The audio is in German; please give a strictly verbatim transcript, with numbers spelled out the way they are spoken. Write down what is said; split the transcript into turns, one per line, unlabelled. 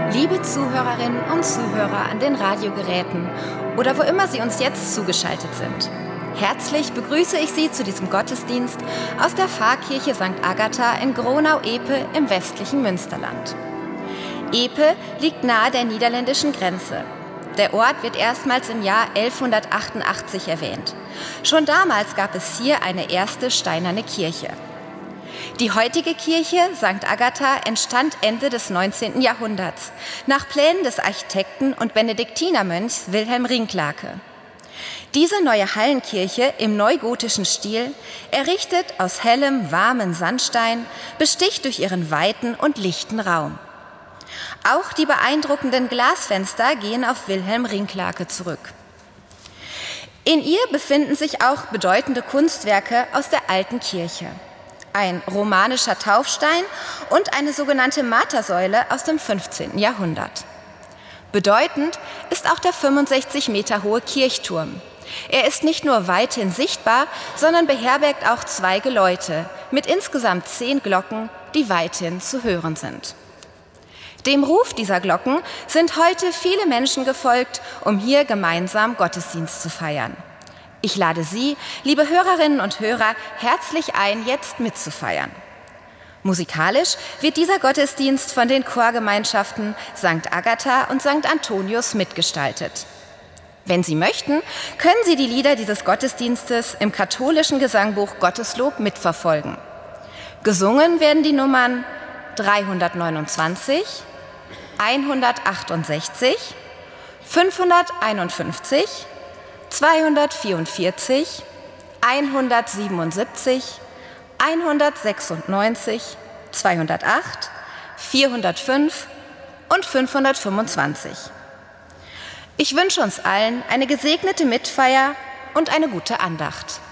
Liebe Zuhörerinnen und Zuhörer an den Radiogeräten oder wo immer Sie uns jetzt zugeschaltet sind. Herzlich begrüße ich Sie zu diesem Gottesdienst aus der Pfarrkirche Sankt Agatha in Gronau-Epe im westlichen Münsterland. Epe liegt nahe der niederländischen Grenze. Der Ort wird erstmals im Jahr elfhundertachtundachtzig erwähnt. Schon damals gab es hier eine erste steinerne Kirche. Die heutige Kirche Sankt Agatha entstand Ende des neunzehnten Jahrhunderts nach Plänen des Architekten und Benediktinermönchs Wilhelm Rinklake. Diese neue Hallenkirche im neugotischen Stil, errichtet aus hellem, warmem Sandstein, besticht durch ihren weiten und lichten Raum. Auch die beeindruckenden Glasfenster gehen auf Wilhelm Rinklake zurück. In ihr befinden sich auch bedeutende Kunstwerke aus der alten Kirche. Ein romanischer Taufstein und eine sogenannte Martersäule aus dem fünfzehnten Jahrhundert. Bedeutend ist auch der fünfundsechzig Meter hohe Kirchturm. Er ist nicht nur weithin sichtbar, sondern beherbergt auch zwei Geläute mit insgesamt zehn Glocken, die weithin zu hören sind. Dem Ruf dieser Glocken sind heute viele Menschen gefolgt, um hier gemeinsam Gottesdienst zu feiern. Ich lade Sie, liebe Hörerinnen und Hörer, herzlich ein, jetzt mitzufeiern. Musikalisch wird dieser Gottesdienst von den Chorgemeinschaften Sankt Agatha und Sankt Antonius mitgestaltet. Wenn Sie möchten, können Sie die Lieder dieses Gottesdienstes im katholischen Gesangbuch Gotteslob mitverfolgen. Gesungen werden die Nummern dreihundertneunundzwanzig, hundertachtundsechzig, fünfhunderteinundfünfzig, zweihundertvierundvierzig, hundertsiebenundsiebzig, hundertsechsundneunzig, zweihundertacht, vierhundertfünf und fünfhundertfünfundzwanzig. Ich wünsche uns allen eine gesegnete Mitfeier und eine gute Andacht.